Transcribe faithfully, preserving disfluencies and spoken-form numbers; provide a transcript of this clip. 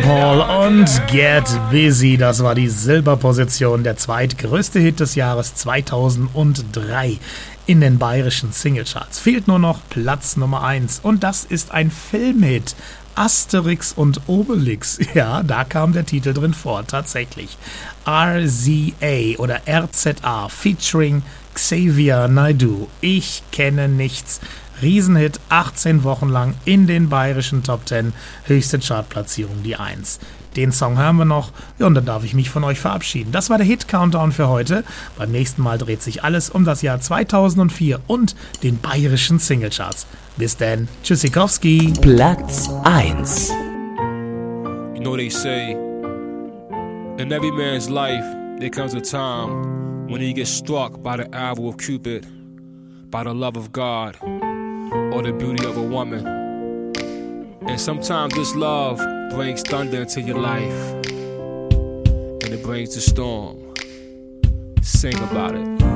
Paul und Get Busy, das war die Silberposition, der zweitgrößte Hit des Jahres zweitausenddrei in den bayerischen Singlecharts. Fehlt nur noch Platz Nummer eins und das ist ein Filmhit. Asterix und Obelix, ja, da kam der Titel drin vor, tatsächlich. R Z A oder R Z A featuring Xavier Naidoo. Ich kenne nichts. Riesenhit, achtzehn Wochen lang in den bayerischen Top zehn, höchste Chartplatzierung die eins. Den Song hören wir noch, ja, und dann darf ich mich von euch verabschieden. Das war der Hit-Countdown für heute. Beim nächsten Mal dreht sich alles um das Jahr zweitausendvier und den bayerischen Singlecharts. Bis dann, Tschüssikowski. Platz eins. You know they say, in every man's life, there comes a time when he gets struck by the arrow of Cupid, by the love of God, or the beauty of a woman. And sometimes this love brings thunder into your life, and it brings the storm. Sing about it.